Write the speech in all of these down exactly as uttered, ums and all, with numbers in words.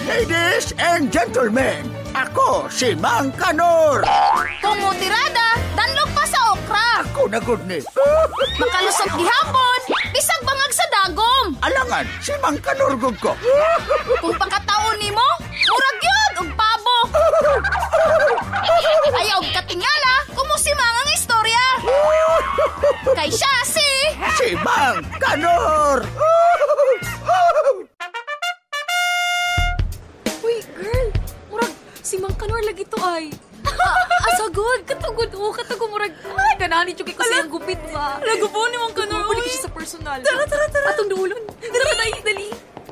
Ladies and gentlemen, ako si Mang Kanor. Kung mutirada, danlog pa sa okra. Ako na good ni. Makalusot gihapon, bisag bangag sa dagom. Alangan, si Mang Kanor gud ko. Kung pakataon nimo, murag yun, og pabo. Ayaw katingala, kumusimang ang istorya. Kay siya si... Si Mang Kanor. Uy, girl! Murag, si Mang Kanor lagi to ay. Asagod, katugod o, katugod murag. Ay, ganani chuki ko siyang gupit ba? Lagupo ni Mang Kanor, Balik uy. siya sa personal. Tara, tara, tara. Atong duulon. Tara, dali, dali.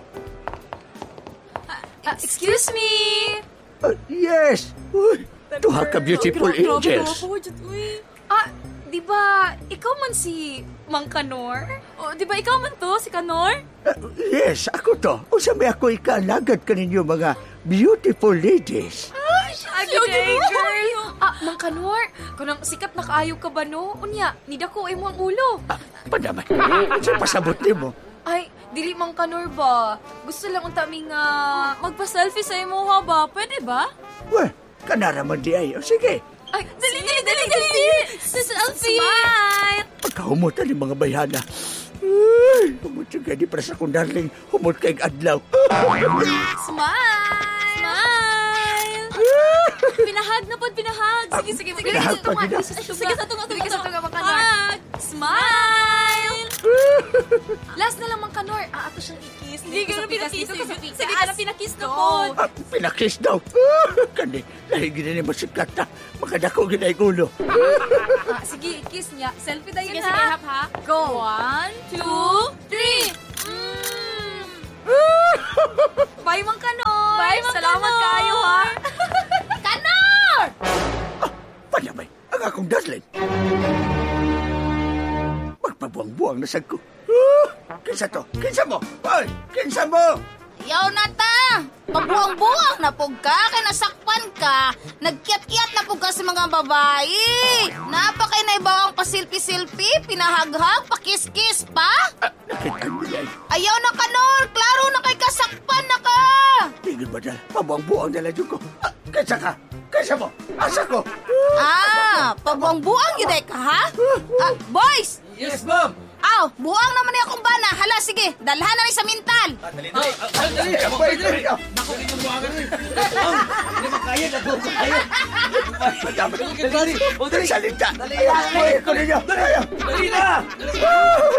Ah, excuse me. Uh, yes. Uy, duha ka beautiful angels. Uy. Ah, di ba, ikaw man si Mang Kanor? O, di ba ikaw man to, si Kanor? Uh, yes, ako to. Usa may ako ikalagad kaninyo mga beautiful ladies. Agad eh, girl. Ah, Mang Kanor, kanang sikat na kaayo ka ba, no? Unya, nidako ay mo ang ulo. Ah, padaman. Sa pasabot mo. Ay, dili Mang Kanor ba? Gusto lang unta mi nga magpa-selfie sa imo ha ba? Pwede ba? Well, kanara man di ay. O, sige. Ay, dali, dali, dali, dali! Selfie! Smile! Pagkahumutan ng mga bayana. Ay, humot yung gani para sa kong darling. Humot kayong adlaw. Smile! Smile! Pinahag na po, pinahag. Sige, sige, sige. Pinahag pa, pinahag. Sige, sa tunga, sige, sa tunga, Mang Kanor. Hug! Smile! Last na lang, Mang Kanor. Ah, ato siyang i-kiss. Sige, ganun pinakis. Sige, ano pinakis na po. Ah, pinakis daw. Kani, lahi gina ni masikat na. Makadako gina yung ulo. Ah, sige, kiss niya. Selfie tayo Sige, na. sige, hap, ha? Go. One, two, three. Mm. Bye, Mang Kanor. Bye, Mang Salamat Kanor. kayo, ha. Kanor! Ah, panamay, ang akong darling. Magpabuang-buang na sagko. Ah, kinsa to? Kinsa mo? Hoy, kinsa mo? Yaw na ta! Mabuang-buang na pug ka, kay nasakpan ka. Nagkiat-kiat na pug ka sa mga babae. Napakay na ibawang pasilpi-silpi, pinahaghag, pakis-kis pa. Ah, nakita mo yan. Ayaw na Kanor, klaro na kay kasakpan na ka. Tingin ba dahil? Pabuang-buang na lang ko. Ah, kinsa ka? Kinsa mo? Asa ko? Ah, pabuang-buang yun ka, ha? Ah, boys! Yes, ma'am! Aw, buang naman niya akong bana. Hala, sige, dalhan na rin sa mintal. Dali, dali! Dali, dali! Dali, dali! Naku, inyong buwangan rin! Ma'am, hindi makaya, nag-buwangan kayo! Dali, Dali! O, dali! salita. Dali! Ay, ko ninyo. Dali na!